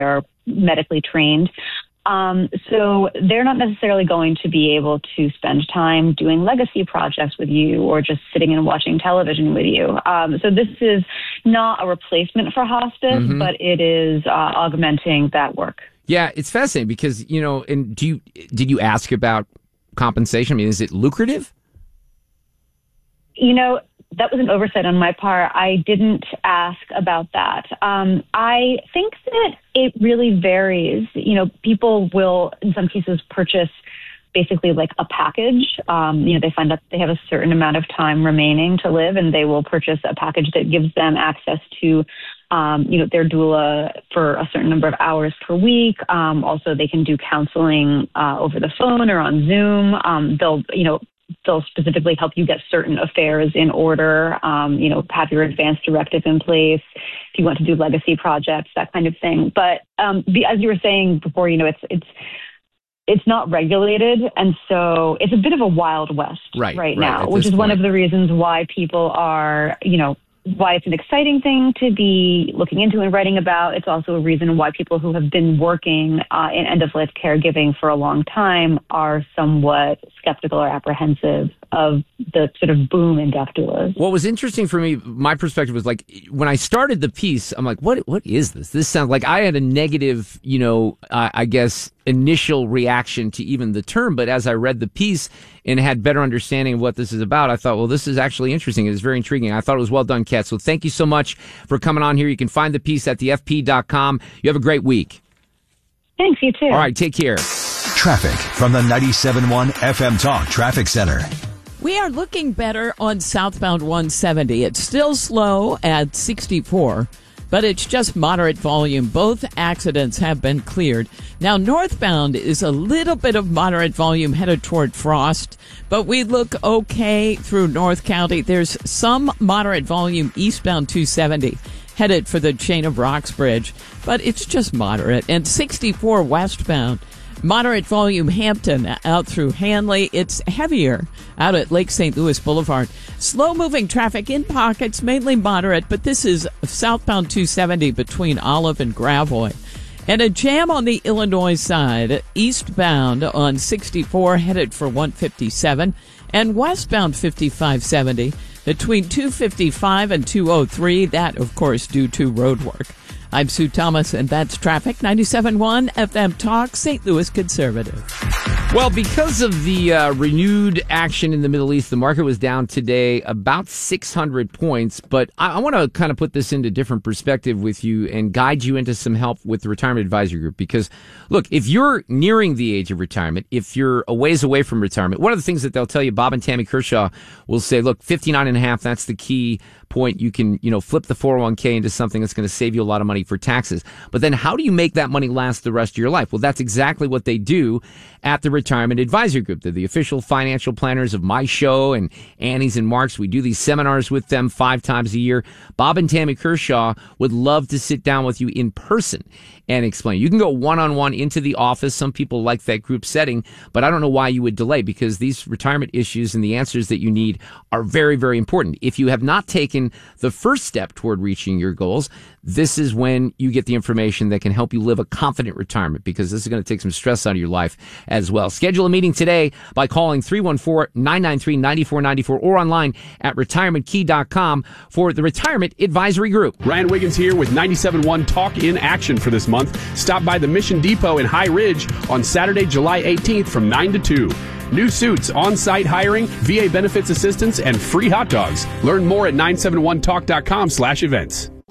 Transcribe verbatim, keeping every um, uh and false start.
are medically trained. Um, so they're not necessarily going to be able to spend time doing legacy projects with you or just sitting and watching television with you. Um, so this is not a replacement for hospice, mm-hmm. but it is uh, augmenting that work. Yeah, it's fascinating because, you know, and do you, did you ask about compensation? I mean, is it lucrative? You know, that was an oversight on my part. I didn't ask about that. Um, I think that it really varies. You know, people will, in some cases, purchase basically like a package. Um, you know, they find that they have a certain amount of time remaining to live, and they will purchase a package that gives them access to, um, you know, their doula for a certain number of hours per week. Um, also, they can do counseling uh, over the phone or on Zoom. Um, they'll, you know, they'll specifically help you get certain affairs in order, um, you know, have your advance directive in place if you want to do legacy projects, that kind of thing. But um, the, as you were saying before, you know, it's it's it's not regulated, and so it's a bit of a wild west right, right, right now, which is point. one of the reasons why people are, you know, why it's an exciting thing to be looking into and writing about. It's also a reason why people who have been working uh, in end-of-life caregiving for a long time are somewhat skeptical or apprehensive of the sort of boom in death doulas. What was interesting for me, my perspective was like, when I started the piece, I'm like, what? what is this? This sounds like I had a negative, you know, uh, I guess, initial reaction to even the term. But as I read the piece and had better understanding of what this is about, I thought, well, this is actually interesting. It's very intriguing. I thought it was well done, Kat. So thank you so much for coming on here. You can find the piece at the F P dot com. You have a great week. Thanks, you too. All right, take care. Traffic from the ninety-seven point one F M Talk Traffic Center. We are looking better on southbound one seventy. It's still slow at sixty-four, but it's just moderate volume. Both accidents have been cleared. Now, northbound is a little bit of moderate volume headed toward Frost, but we look okay through North County. There's some moderate volume eastbound two seventy headed for the Chain of Rocks Bridge, but it's just moderate. And sixty-four westbound, moderate volume Hampton out through Hanley. It's heavier out at Lake Saint Louis Boulevard. Slow-moving traffic in pockets, mainly moderate, but this is southbound two seventy between Olive and Gravois. And a jam on the Illinois side, eastbound on sixty-four headed for one fifty-seven, and westbound fifty-five seventy between two fifty-five and two oh three. That, of course, due to road work. I'm Sue Thomas, and that's Traffic. ninety-seven point one F M Talk, Saint Louis Conservative. Well, because of the uh, renewed action in the Middle East, the market was down today about six hundred points. But I, I want to kind of put this into different perspective with you and guide you into some help with the Retirement Advisory Group. Because, look, if you're nearing the age of retirement, if you're a ways away from retirement, one of the things that they'll tell you, Bob and Tammy Kershaw will say, look, fifty-nine and a half, that's the key point. You can, you know, flip the four oh one k into something that's going to save you a lot of money for taxes. But then how do you make that money last the rest of your life? Well, that's exactly what they do at the Retirement Advisory Group. They're the official financial planners of my show and Annie's and Mark's. We do these seminars with them five times a year. Bob and Tammy Kershaw would love to sit down with you in person and explain. You can go one-on-one into the office. Some people like that group setting, but I don't know why you would delay, because these retirement issues and the answers that you need are very, very important. If you have not taken the first step toward reaching your goals, this is when you get the information that can help you live a confident retirement, because this is going to take some stress out of your life as well. Schedule a meeting today by calling three one four, nine nine three, nine four nine four or online at retirement key dot com for the Retirement Advisory Group. Ryan Wiggins here with ninety-seven point one Talk in Action for this month. Stop by the Mission Depot in High Ridge on Saturday, July eighteenth from nine to two. New suits, on-site hiring, V A benefits assistance, and free hot dogs. Learn more at nine seven one talk dot com slash events.